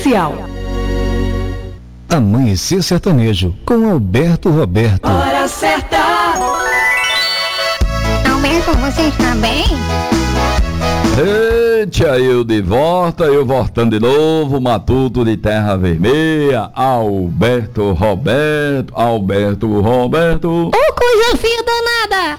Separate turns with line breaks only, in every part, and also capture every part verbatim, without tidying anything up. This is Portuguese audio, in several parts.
Comercial.
Amanhecer Sertanejo, com Alberto Roberto.
Hora certa.
Alberto, você está bem?
Eita, eu de volta, eu voltando de novo, Matuto de Terra Vermelha, Alberto Roberto, Alberto Roberto.
Ô, coisa feia danada!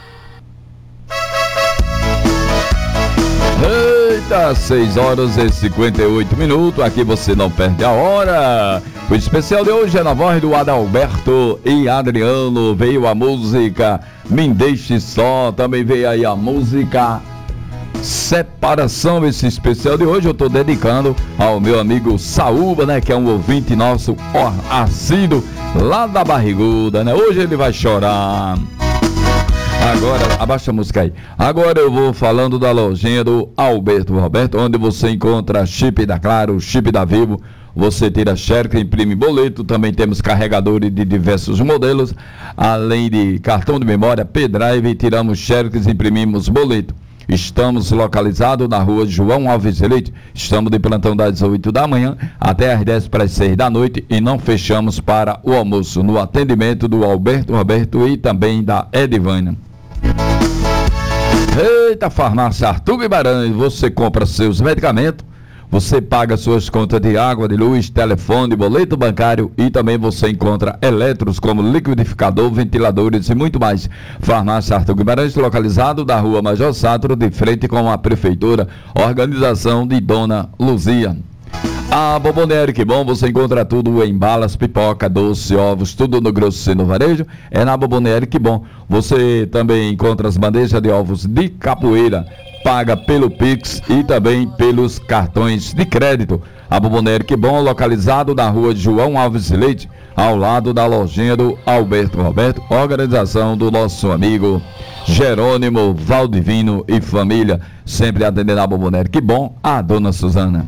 Eita, seis horas e cinquenta e oito minutos, aqui você não perde a hora. O especial de hoje é na voz do Adalberto e Adriano, veio a música Me Deixe Só, também veio aí a música Separação. Esse especial de hoje eu tô dedicando ao meu amigo Saúba, né, que é um ouvinte nosso, ó, assíduo, lá da Barriguda, né, hoje ele vai chorar. Agora, abaixa a música aí. Agora eu vou falando da lojinha do Alberto Roberto, onde você encontra chip da Claro, chip da Vivo, você tira cheque, imprime boleto, também temos carregadores de diversos modelos, além de cartão de memória, pendrive, tiramos cheques, imprimimos boleto. Estamos localizados na rua João Alves Leite, estamos de plantão das oito da manhã até às dez para as seis da noite e não fechamos para o almoço, no atendimento do Alberto Roberto e também da Edivânia. Eita, farmácia Arthur Guimarães, você compra seus medicamentos, você paga suas contas de água, de luz, telefone, boleto bancário e também você encontra eletros como liquidificador, ventiladores e muito mais. Farmácia Arthur Guimarães, localizado na rua Major Sátiro, de frente com a prefeitura, organização de Dona Luzia. A Bomboniere Que Bom, você encontra tudo em balas, pipoca, doce, ovos, tudo no grosso e no varejo, é na Bomboniere Que Bom. Você também encontra as bandejas de ovos de capoeira, paga pelo Pix e também pelos cartões de crédito. A Bomboniere Que Bom, localizado na rua João Alves Leite, ao lado da lojinha do Alberto Roberto, organização do nosso amigo Jerônimo Valdivino e família, sempre atendendo a Bomboniere Que Bom, a dona Suzana.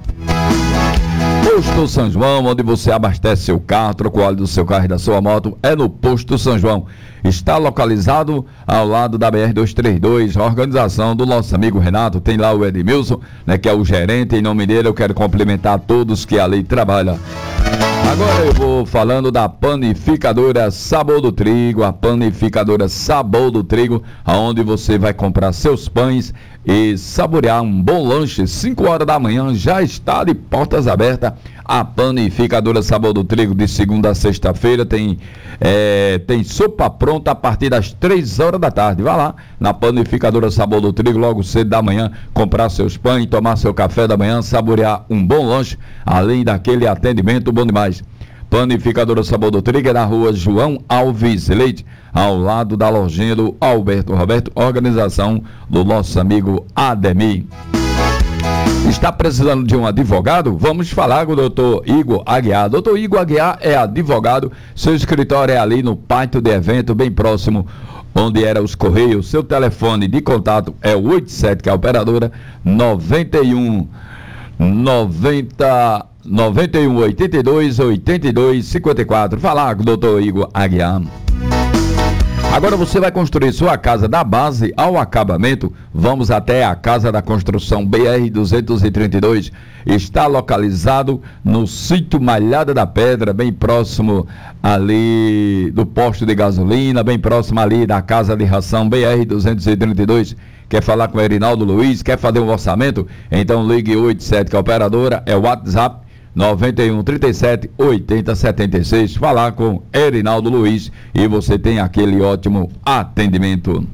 Posto São João, onde você abastece seu carro, troca o óleo do seu carro e da sua moto, é no Posto São João. Está localizado ao lado da B R duzentos e trinta e dois, a organização do nosso amigo Renato, tem lá o Edmilson, né, que é o gerente. Em nome dele eu quero cumprimentar todos que ali trabalham. Agora eu vou falando da panificadora Sabor do Trigo, a panificadora Sabor do Trigo, aonde você vai comprar seus pães e saborear um bom lanche. Cinco horas da manhã já está de portas abertas a panificadora Sabor do Trigo. De segunda a sexta-feira tem, é, tem sopa pronta a partir das três horas da tarde. Vá lá na panificadora Sabor do Trigo logo cedo da manhã, comprar seus pães, tomar seu café da manhã, saborear um bom lanche, além daquele atendimento bom demais. Panificadora Sabor do Trigo é na rua João Alves Leite, ao lado da lojinha do Alberto Roberto, organização do nosso amigo Ademir. Está precisando de um advogado? Vamos falar com o doutor Igor Aguiar. doutor Igor Aguiar é advogado, seu escritório é ali no pátio de evento, bem próximo onde era os Correios. Seu telefone de contato é o oitenta e sete, que é a operadora, noventa e um, noventa, noventa e um, oitenta e dois, oitenta e dois, cinquenta e quatro. Falar com o doutor Igor Aguiar. Agora você vai construir sua casa da base ao acabamento. Vamos até a Casa da Construção B R duzentos e trinta e dois. Está localizado no sítio Malhada da Pedra, bem próximo ali do posto de gasolina, bem próximo ali da Casa de Ração B R duzentos e trinta e dois. Quer falar com o Erinaldo Luiz? Quer fazer um orçamento? Então ligue oitenta e sete, que é a operadora, é o WhatsApp noventa e um, trinta e sete, oitenta, setenta e seis. Falar com Erinaldo Luiz e você tem aquele ótimo atendimento.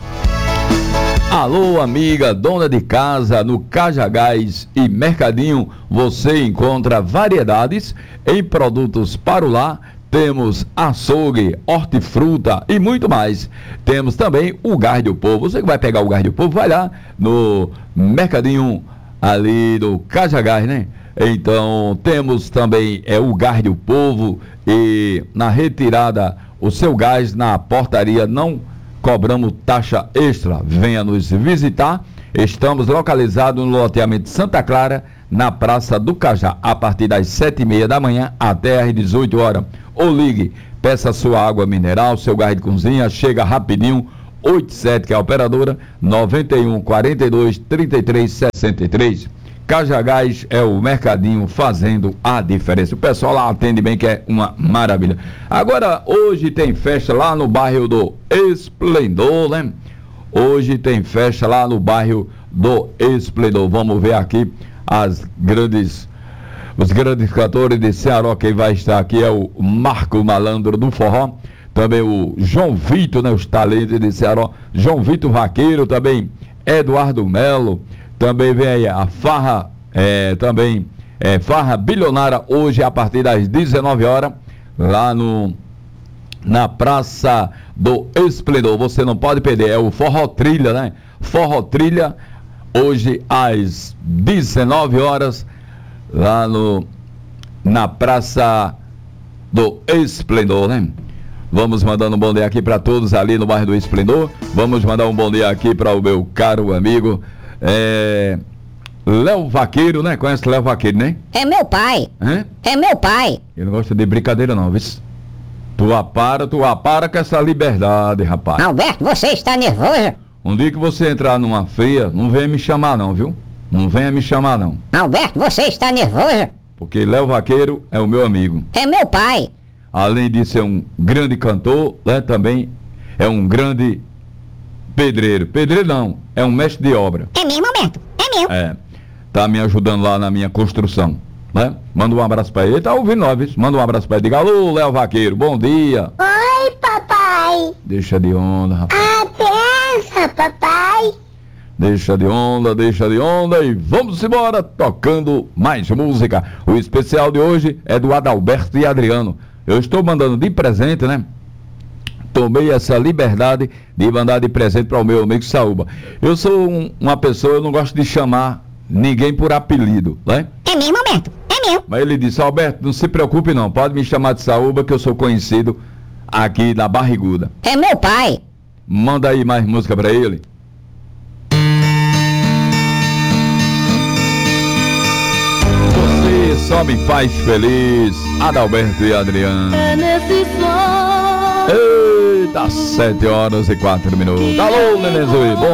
Alô, amiga, dona de casa, no Cajagás e Mercadinho você encontra variedades em produtos para o lar. Temos açougue, hortifruta e muito mais. Temos também o gás do povo. Você que vai pegar o gás do povo, vai lá no Mercadinho ali do Cajagás, né? Então, temos também é, o gás do povo e na retirada o seu gás na portaria, não cobramos taxa extra. Venha nos visitar. Estamos localizados no loteamento Santa Clara, na Praça do Cajá, a partir das sete e meia da manhã até às dezoito horas. Ou ligue, peça sua água mineral, seu gás de cozinha, chega rapidinho. oitenta e sete, que é a operadora, noventa e um, quarenta e dois, trinta e três, sessenta e três. Cajagás é o mercadinho fazendo a diferença. O pessoal lá atende bem, que é uma maravilha. Agora, hoje tem festa lá no bairro do Esplendor, né? Hoje tem festa lá no bairro do Esplendor. Vamos ver aqui as grandes, os grandes cantores de Ceará. Quem vai estar aqui é o Marco Malandro do Forró. Também o João Vitor, né? Os talentos de Ceará. João Vitor Vaqueiro, também Eduardo Melo. Também vem aí a Farra, é, também é, Farra Bilionária, hoje a partir das dezenove horas, lá no, na Praça do Esplendor. Você não pode perder, é o Forró Trilha, né? Forró Trilha, hoje às dezenove horas, lá no, na Praça do Esplendor, né? Vamos mandando um bom dia aqui para todos ali no bairro do Esplendor. Vamos mandar um bom dia aqui para o meu caro amigo É, Léo Vaqueiro, né? Conhece Léo Vaqueiro, né?
É meu pai.
Hã?
É meu pai.
Ele não gosta de brincadeira não, viu? Tu apara, tu apara com essa liberdade, rapaz.
Alberto, você está nervoso?
Um dia que você entrar numa feia, não venha me chamar não, viu? Não venha me chamar não.
Alberto, você está nervoso?
Porque Léo Vaqueiro é o meu amigo.
É meu pai.
Além de ser um grande cantor, né? Também é um grande pedreiro. Pedreiro não, é um mestre de obra.
É mesmo, Alberto? É meu.
É, tá me ajudando lá na minha construção, né? Manda um abraço pra ele, tá ouvindo nós, viu? Manda um abraço pra ele, diga, alô, Léo Vaqueiro, bom dia.
Oi, papai.
Deixa de onda, rapaz.
Abença, papai.
Deixa de onda, deixa de onda e vamos embora tocando mais música. O especial de hoje é do Adalberto e Adriano. Eu estou mandando de presente, né? Tomei essa liberdade de mandar de presente para o meu amigo Saúba. Eu sou um, uma pessoa, eu não gosto de chamar ninguém por apelido, né?
É mesmo, Alberto? É meu.
Mas ele disse, Alberto, não se preocupe não, pode me chamar de Saúba que eu sou conhecido aqui na Barriguda.
É meu pai.
Manda aí mais música para ele. Você só me faz feliz, Adalberto e Adriano.
É nesse som.
Eita, sete horas e quatro minutos. Alô, Nenezui, bom